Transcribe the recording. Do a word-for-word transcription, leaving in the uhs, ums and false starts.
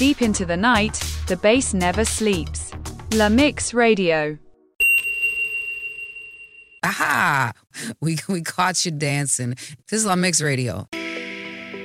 Deep into the night, the bass never sleeps. La Mix Radio. Aha! We we caught you dancing. This is La Mix Radio.